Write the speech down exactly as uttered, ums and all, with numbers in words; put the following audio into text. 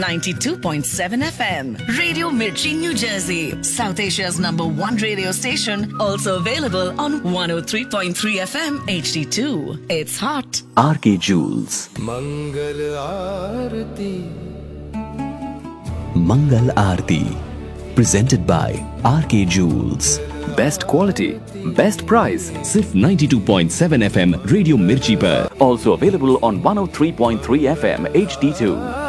ninety-two point seven F M. Radio Mirchi, New Jersey, South Asia's number one radio station. Also available on one oh three point three F M H D two. It's hot. R K Jewels. Mangal Aarti. Mangal Aarti. Presented by R K Jewels. Best quality, best price. Sirf ninety-two point seven F M Radio Mirchi par. Also available on one oh three point three F M H D two.